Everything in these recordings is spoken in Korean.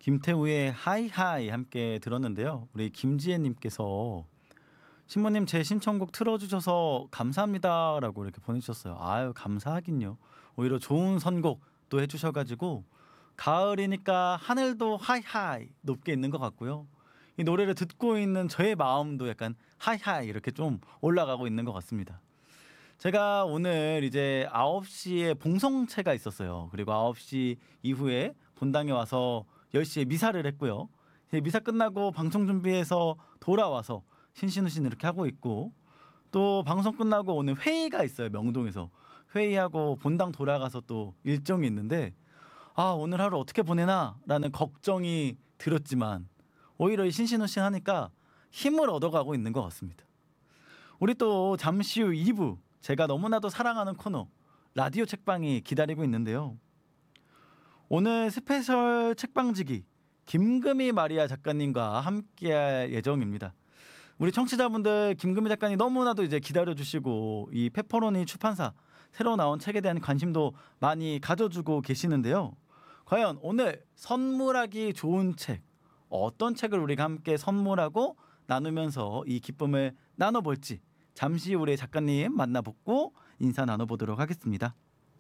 김태우의 하이하이 함께 들었는데요. 우리 김지혜님께서 신부님 제 신청곡 틀어주셔서 감사합니다라고 이렇게 보내주셨어요. 아유 감사하긴요. 오히려 좋은 선곡 또 해주셔가지고 가을이니까 하늘도 하이하이 높게 있는 것 같고요. 이 노래를 듣고 있는 저의 마음도 약간 하이하이 이렇게 좀 올라가고 있는 것 같습니다. 제가 오늘 이제 9시에 봉성체가 있었어요. 그리고 9시 이후에 본당에 와서 10시에 미사를 했고요. 이제 미사 끝나고 방송 준비해서 돌아와서 신신우신 이렇게 하고 있고 또 방송 끝나고 오늘 회의가 있어요. 명동에서. 회의하고 본당 돌아가서 또 일정이 있는데 오늘 하루 어떻게 보내나 라는 걱정이 들었지만 오히려 이 신신우신 하니까 힘을 얻어가고 있는 것 같습니다. 우리 또 잠시 후 2부 제가 너무나도 사랑하는 코너 라디오 책방이 기다리고 있는데요. 오늘 스페셜 책방지기 김금희 마리아 작가님과 함께할 예정입니다. 우리 청취자분들 김금희 작가님 너무나도 이제 기다려주시고 이 페퍼로니 출판사 새로 나온 책에 대한 관심도 많이 가져주고 계시는데요. 과연 오늘 선물하기 좋은 책 어떤 책을 우리가 함께 선물하고 나누면서 이 기쁨을 나눠볼지 잠시 후에 작가님 만나보고 인사 나눠보도록 하겠습니다.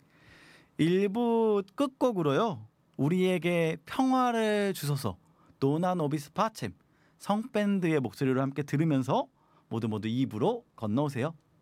1부 끝곡으로요. 우리에게 평화를 주소서 노나 노비스 파쳔 성밴드의 목소리로 함께 들으면서 모두 2부로 건너오세요.